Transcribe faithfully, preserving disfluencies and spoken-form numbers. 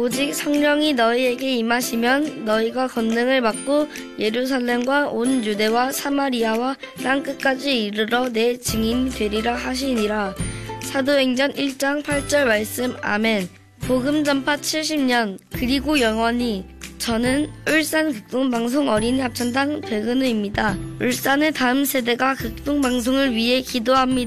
오직 성령이 너희에게 임하시면 너희가 권능을 받고 예루살렘과 온 유대와 사마리아와 땅끝까지 이르러 내 증인이 되리라 하시니라. 사도행전 일 장 팔 절 말씀. 아멘. 복음 전파 칠십 년 그리고 영원히. 저는 울산 극동방송 어린이 합창단 백은우입니다. 울산의 다음 세대가 극동방송을 위해 기도합니다.